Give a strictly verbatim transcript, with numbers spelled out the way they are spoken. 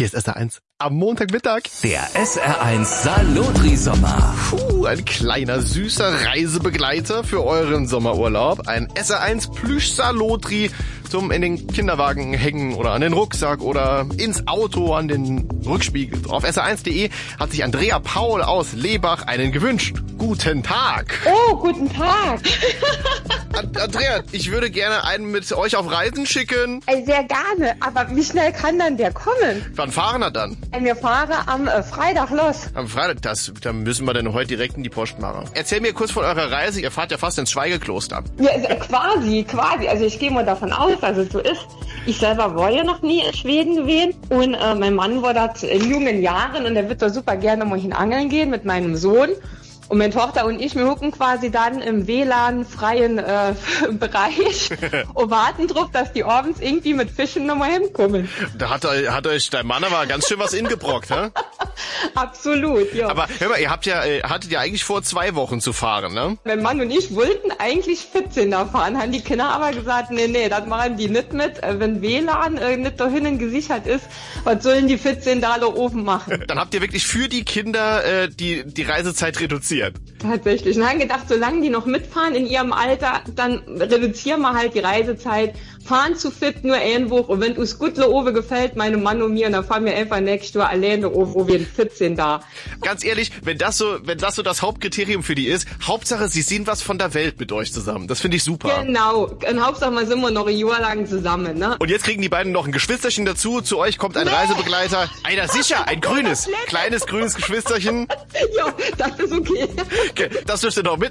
Hier ist S R eins am Montagmittag. Der S R eins Salotri-Sommer. Puh, ein kleiner, süßer Reisebegleiter für euren Sommerurlaub. Ein S R eins Plüsch-Salotri zum in den Kinderwagen hängen oder an den Rucksack oder ins Auto an den Rückspiegel. Auf S R eins punkt de hat sich Andrea Paul aus Lebach einen gewünscht. Guten Tag. Oh, guten Tag. Andrea, ich würde gerne einen mit euch auf Reisen schicken. Ey, sehr gerne, aber wie schnell kann dann der kommen? Wann fahren wir dann? Ey, wir fahren am äh, Freitag los. Am Freitag, das, da müssen wir dann heute direkt in die Post machen. Erzähl mir kurz von eurer Reise, ihr fahrt ja fast ins Schweigekloster. Ja, äh, quasi, quasi, also ich gehe mal davon aus, dass es so ist. Ich selber war ja noch nie in Schweden gewesen und äh, mein Mann war dort in jungen Jahren und der wird da super gerne mal hin angeln gehen mit meinem Sohn. Und meine Tochter und ich, wir hucken quasi dann im W L A N-freien äh, Bereich und warten drauf, dass die abends irgendwie mit Fischen nochmal hinkommen. Da hat, hat euch dein Mann aber ganz schön was ingebrockt, hä? Absolut, ja. Aber hör mal, ihr habt ja, hattet ja eigentlich vor, zwei Wochen zu fahren, ne? Mein Mann und ich wollten eigentlich vierzehner fahren, haben die Kinder aber gesagt, nee, nee, das machen die nicht mit. Wenn W L A N äh, nicht dahin gesichert ist, was sollen die vierzehn da oben machen? Dann habt ihr wirklich für die Kinder äh, die, die Reisezeit reduziert. Tatsächlich. Und haben gedacht, solange die noch mitfahren in ihrem Alter, dann reduzieren wir halt die Reisezeit. Fahren zu fit, nur irgendwo. Und wenn uns gut oben gefällt, meine Mann und mir, dann fahren wir einfach nächstes Jahr alleine oben, wo wir in vierzehn da. Ganz ehrlich, wenn das so, wenn das so das Hauptkriterium für die ist, Hauptsache, sie sehen was von der Welt mit euch zusammen. Das finde ich super. Genau. Und Hauptsache, mal sind wir noch ein Jahr lang zusammen, ne? Und jetzt kriegen die beiden noch ein Geschwisterchen dazu. Zu euch kommt ein nee. Reisebegleiter. Einer sicher, ein grünes, kleines grünes Geschwisterchen. Ja, das ist okay. Das dürft ihr noch mitnehmen.